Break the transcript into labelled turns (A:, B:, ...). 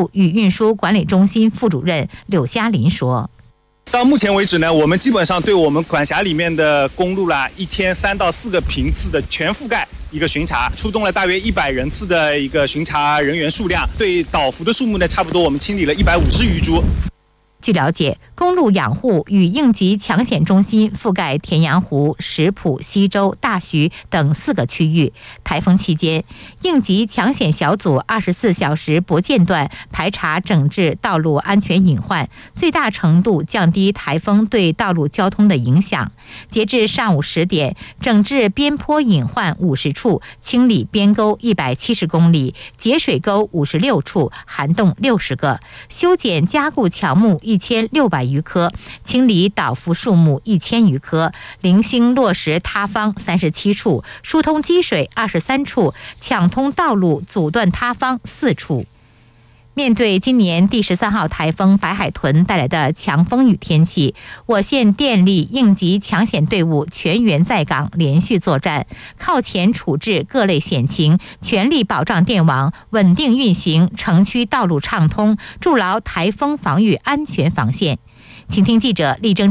A: 务与运输管理中心副主任柳嘉林说。
B: 到目前为止呢，我们基本上对我们管辖里面的公路啦，一天3到4个频次的全覆盖一个巡查，出动了大约100人次的一个巡查人员数量，对倒伏的数目呢，差不多我们清理了150余株。
A: 据了解，公路养护与应急抢险中心覆盖田阳湖、石浦、西周、大徐等4个区域。台风期间，应急抢险小组24小时不间断排查整治道路安全隐患，最大程度降低台风对道路交通的影响。截至上午10点，整治边坡隐患50处，清理边沟170公里，截水沟56处，涵洞60个，修剪加固乔木1600余棵，清理倒伏树木1000余棵，零星落实塌方37处，疏通积水23处，抢通道路阻断塌方4处。面对今年第13号台风白海豚带来的强风雨天气，我县电力应急抢险队伍全员在岗，连续作战，靠前处置各类险情，全力保障电网稳定运行，城区道路畅通，筑牢台风防御安全防线。请听记者力争